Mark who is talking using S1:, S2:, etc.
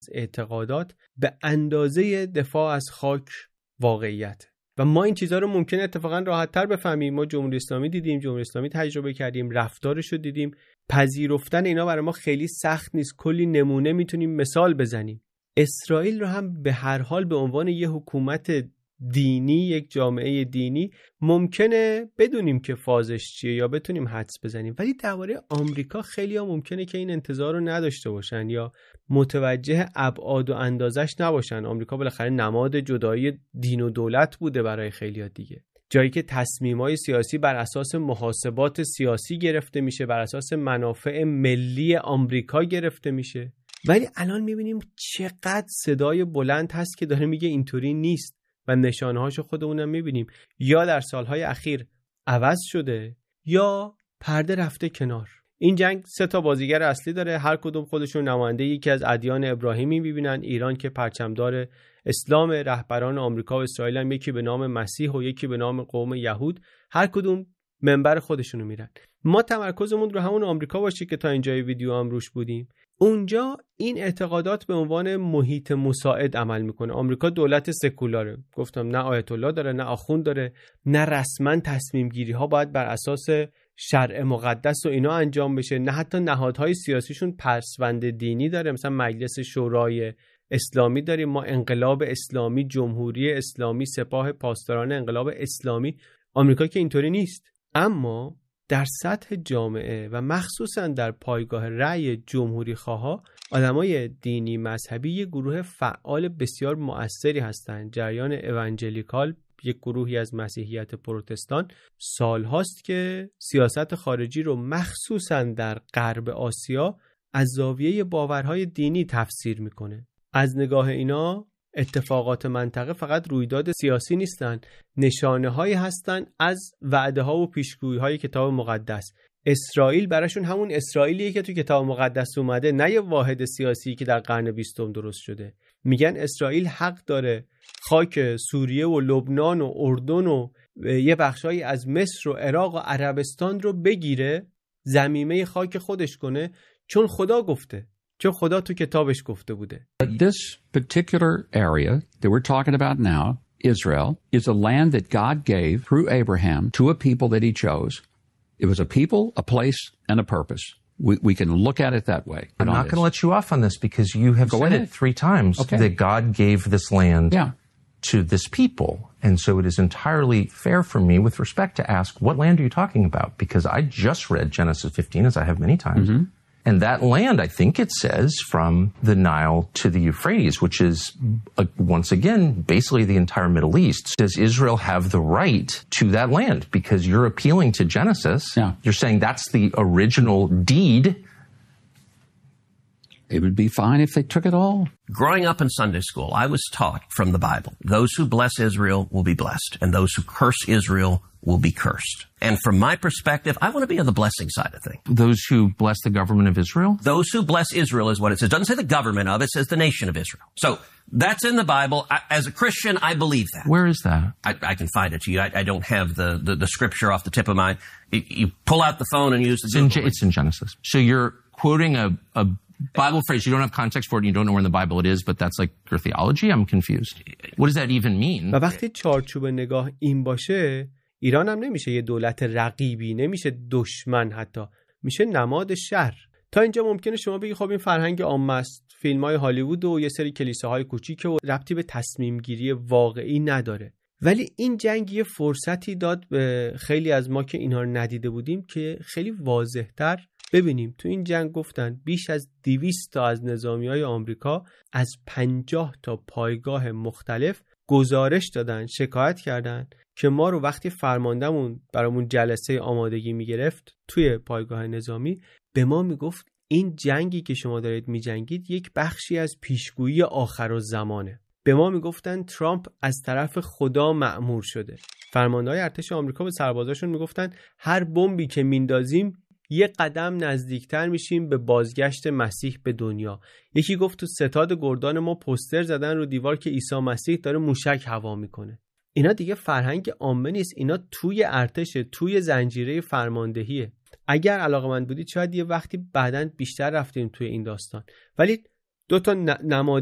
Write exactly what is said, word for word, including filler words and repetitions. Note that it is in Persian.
S1: اعتقادات به اندازه دفاع از خاک واقعیت. و ما این چیزها رو ممکنه اتفاقا راحت‌تر بفهمیم. ما جمهوری اسلامی دیدیم، جمهوری اسلامی تجربه کردیم، رفتارش رو دیدیم. پذیرفتن اینا برای ما خیلی سخت نیست. کلی نمونه میتونیم مثال بزنیم. اسرائیل رو هم به هر حال به عنوان یه حکومت دینی، یک جامعه دینی ممکنه بدونیم که فازش چیه یا بتونیم حدس بزنیم، ولی درباره آمریکا خیلی ها ممکنه که این انتظار رو نداشته باشن یا متوجه ابعاد و اندازش نباشن. آمریکا بالاخره نماد جدایی دین و دولت بوده برای خیلی ها دیگه، جایی که تصمیم‌های سیاسی بر اساس محاسبات سیاسی گرفته میشه، بر اساس منافع ملی آمریکا گرفته میشه. ولی الان میبینیم چقدر صدای بلند هست که داره میگه اینطوری نیست و نشانه‌هاشو خودمونم میبینیم. یا در سالهای اخیر عوض شده یا پرده رفته کنار. این جنگ سه تا بازیگر اصلی داره، هر کدوم خودشون نماینده یکی از ادیان ابراهیمی میبینن. ایران که پرچمدار اسلام، رهبران آمریکا و اسرائیل هم یکی به نام مسیح و یکی به نام قوم یهود، هر کدوم منبر خودشونو میرن. ما تمرکزمون رو همون آمریکا باشه که تا اینجای ویدیو هم روش بودیم. اونجا این اعتقادات به عنوان محیط مساعد عمل میکنه. آمریکا دولت سکولاره، گفتم نه آیت الله داره، نه آخوند داره، نه رسما تصمیم گیری ها باید بر اساس شرع مقدس و اینا انجام بشه، نه حتی نهادهای سیاسیشون پسوند دینی داره. مثلا مجلس شورای اسلامی داریم ما، انقلاب اسلامی، جمهوری اسلامی، سپاه پاسداران انقلاب اسلامی. آمریکا که اینطوری نیست. اما در سطح جامعه و مخصوصا در پایگاه رأی جمهوری خواها، آدمای دینی مذهبی یک گروه فعال بسیار مؤثری هستند. جریان اونجلیکال، یک گروهی از مسیحیت پروتستان، سالهاست که سیاست خارجی رو مخصوصا در غرب آسیا از زاویه باورهای دینی تفسیر میکنه. از نگاه اینا اتفاقات منطقه فقط رویداد سیاسی نیستن، نشانه هایی هستن از وعده ها و پیشگویی های کتاب مقدس. اسرائیل براشون همون اسرائیلیه که تو کتاب مقدس اومده، نه یه واحد سیاسی که در قرن بیستم درست شده. میگن اسرائیل حق داره خاک سوریه و لبنان و اردن و یه بخشایی از مصر و عراق و عربستان رو بگیره، ضمیمه خاک خودش کنه، چون خدا گفته، چون خدا تو کتابش گفته بوده.
S2: This particular area that we're talking about now, Israel, is a land that God gave through Abraham to a people that he chose. It was a people, a place, and a purpose. We, we can look at it that way.
S3: I'm not going to let you off on this because you have
S2: Go
S3: said
S2: ahead.
S3: it three times
S2: Okay.
S3: that God gave this land
S2: Yeah.
S3: to this people. And so it is entirely fair for me with respect to ask, what land are you talking about? Because I just read Genesis fifteen, as I have many times. Mm-hmm. And that land, I think it says, from the Nile to the Euphrates, which is, uh, once again, basically the entire Middle East. Does Israel have the right to that land? Because you're appealing to Genesis.
S2: Yeah.
S3: You're saying that's the original deed.
S2: It would be fine if they took it all.
S4: Growing up in Sunday school, I was taught from the Bible, those who bless Israel will be blessed, and those who curse Israel will be cursed. And from my perspective, I want to be on the blessing side of things.
S3: Those who bless the government of Israel?
S4: Those who bless Israel is what it says. It doesn't say the government of, it says the nation of Israel. So that's in the Bible. I, as a Christian, I believe that.
S3: Where is that?
S4: I, I can find it to you. I, I don't have the, the, the scripture off the tip of my... You, you pull out the phone and use the...
S3: It's in, it's in Genesis. So you're quoting a, a Bible phrase. You don't have context for it and you don't know where in the Bible it is, but that's like your theology? I'm confused. What does that even mean?
S1: و وقتی چارچوب نگاه این باشه، ایران هم نمیشه یه دولت رقیبی، نمیشه دشمن، حتی میشه نماد شر. تا اینجا ممکنه شما بگی خب این فرهنگ عامه است، فیلم‌های هالیوود و یه سری کلیساهای کوچیک و ربطی به تصمیم گیری واقعی نداره. ولی این جنگ یه فرصتی داد به خیلی از ما که اینها رو ندیده بودیم که خیلی واضح‌تر ببینیم. تو این جنگ گفتن بیش از دویست تا از نظامیای آمریکا از پنجاه تا پایگاه مختلف گزارش دادن، شکایت کردن که ما رو وقتی فرماندهمون برامون جلسه آمادگی میگرفت توی پایگاه نظامی، به ما میگفت این جنگی که شما دارید میجنگید یک بخشی از پیشگویی آخرالزمانه. به ما میگفتن ترامپ از طرف خدا مأمور شده. فرمانده‌های ارتش آمریکا به سربازاشون میگفتن هر بمبی که میندازیم یه قدم نزدیکتر میشیم به بازگشت مسیح به دنیا. یکی گفت تو ستاد گردان ما پوستر زدن رو دیوار که عیسی مسیح داره موشک هوا میکنه. اینا دیگه فرهنگ عامه نیست، اینا توی ارتش، توی زنجیره فرماندهیه. اگر علاقه‌مند بودید شاید یه وقتی بعداً بیشتر رفتیم توی این داستان. ولی دو تا نماد